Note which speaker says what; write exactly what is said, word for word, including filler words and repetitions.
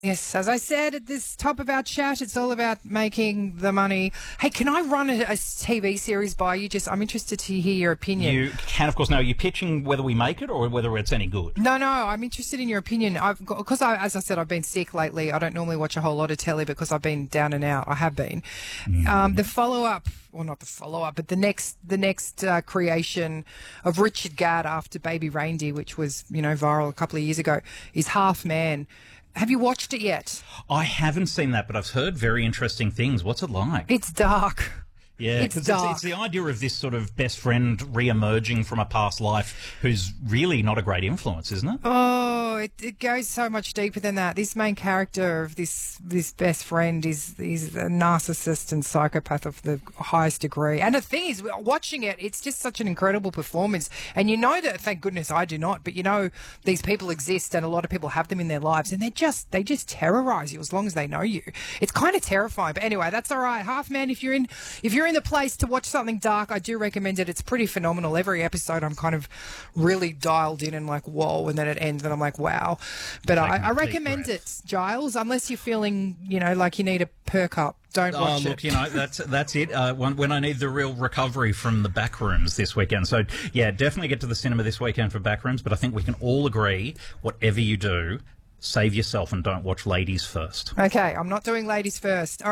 Speaker 1: Yes, as I said at this top of our chat, it's all about making the money. Hey, can I run a, a T V series by you? Just, I'm interested to hear your opinion.
Speaker 2: You can, of course. Now, are you pitching whether we make it or whether it's any good?
Speaker 1: No, no, I'm interested in your opinion. I've got, because I, as I said, I've been sick lately. I don't normally watch a whole lot of telly because I've been down and out. I have been. Mm. Um, the follow-up, well, not the follow-up, but the next, the next uh, creation of Richard Gadd after Baby Reindeer, which was, you know, viral a couple of years ago, is Half Man. Have you watched it yet?
Speaker 2: I haven't seen that, but I've heard very interesting things. What's it like?
Speaker 1: It's dark.
Speaker 2: Yeah,
Speaker 1: it's,
Speaker 2: it's,
Speaker 1: dark.
Speaker 2: it's the idea of this sort of best friend re-emerging from a past life who's really not a great influence, isn't it?
Speaker 1: Oh, it, it goes so much deeper than that. This main character of this this best friend is is a narcissist and psychopath of the highest degree. And the thing is, watching it, it's just such an incredible performance. And you know that, thank goodness I do not, but you know these people exist and a lot of people have them in their lives, and they just they just terrorize you as long as they know you. It's kind of terrifying. But anyway, that's all right. Half Man, if you're in if you're in the place to watch something dark, I do recommend it. It's pretty phenomenal. Every episode I'm kind of really dialed in and like, whoa, and then it ends and I'm like, wow. But I, I recommend it, Giles, unless you're feeling, you know, like you need a perk up. Don't watch
Speaker 2: oh,
Speaker 1: it.
Speaker 2: look, you know, that's that's it. Uh, when, when I need the real recovery from the back rooms this weekend. So, yeah, definitely get to the cinema this weekend for back rooms, but I think we can all agree, whatever you do, save yourself and don't watch Ladies First.
Speaker 1: Okay, I'm not doing Ladies First. All right.